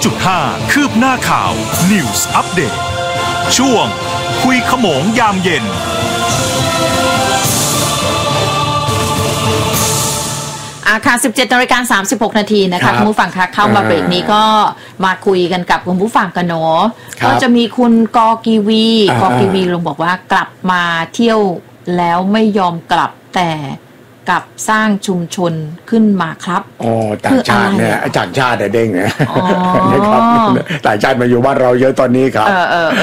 100.5 คืบหน้าข่าว News Update ช่วงคุยขโมงยามเย็นค่ะ 17:36 นาทีนะคะคุณผู้ฟังคะเข้ามาเบรกนี้ก็มาคุยกันกับคุณผู้ฟังกันเนาะก็จะมีคุณกอกีวีลงบอกว่ากลับมาเที่ยวแล้วไม่ยอมกลับแต่กลับสร้างชุมชนขึ้นมาครับต่างชาติเนี่ยต่างชาติเด้งนะครับต่างชาติมาอยู่บ้านเราเยอะตอนนี้ครับ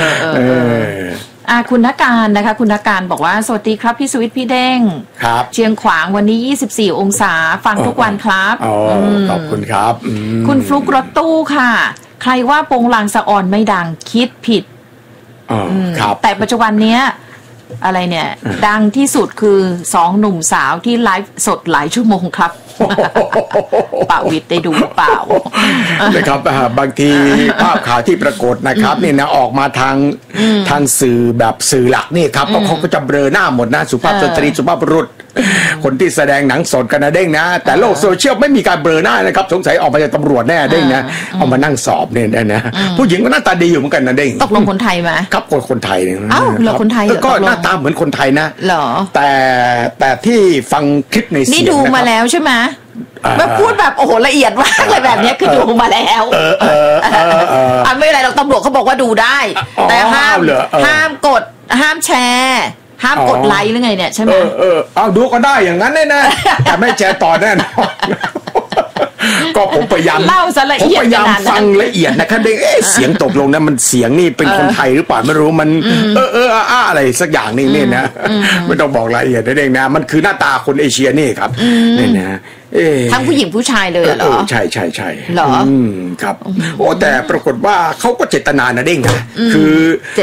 คุณนักการนะคะคุณนักการบอกว่าสวัสดีครับพี่สวิทย์พี่เด้งครับเชียงขวางวันนี้24องศาฟังทุกวันครับขอบคุณครับคุณฟลุกรถตู้ค่ะใครว่าโปงลางสะอ่อนไม่ดังคิดผิดแต่ปัจจุบันเนี้ยอะไรเนี่ยดังที่สุดคือ2หนุ่มสาวที่ไลฟ์สดหลายชั่วโมงครับป่าวิทย์ได้ดูเปล่านะครับบางทีภาพข่าวที่ปรากฏนะครับนี่นะออกมาทางสื่อแบบสื่อหลักนี่ครับเขาก็จะเบลอหน้าหมดนะสุภาพสตรีสุภาพบุรุษคนที่แสดงหนังสดกันนะเด้งนะแต่โลกโซเชียลไม่มีการเบลอหน้านะครับสงสัยออกมาจากตำรวจแน่เด้งนะเอามานั่งสอบเนี่ยนะผู้หญิงก็หน้าตาดีอยู่เหมือนกันนะเด้งตกลงคนไทยไหมครับคนไทยเนี่ยอ้าวเราคนไทยก็หน้าตาเหมือนคนไทยนะเหรอแต่ที่ฟังคลิปในเสียงนี่ดูมาแล้วใช่ไหมแบบพูดแบบโอ้โหละเอียดมากเลยแบบนี้คือดูมาแล้วไม่เป็นไรเราตำรวจเขาบอกว่าดูได้แต่ห้ามกดห้ามแชร์ห้ามกดไลค์หรือไงเนี่ยใช่ไหมเอาดูก็ได้อย่างนั้นแน่ๆแต่ไม่แชร์ต่อแน่นอนก็ผมพยายามเล่าซะละเอียดผมพยายามฟังละเอียดนะครับเสียงตกลงนะมันเสียงนี่เป็นคนไทยหรือเปล่าไม่รู้มันอะไรสักอย่างนึงนี่นะไม่ต้องบอกรายละเอียดเองนะมันคือหน้าตาคนเอเชียนี่ครับนี่นะทั้งผู้หญิงผู้ชายเลยเหรอใช่เหรอครับโอ้แต่ปรากฏว่าเขาก็เจตนานะเด้งนะคือ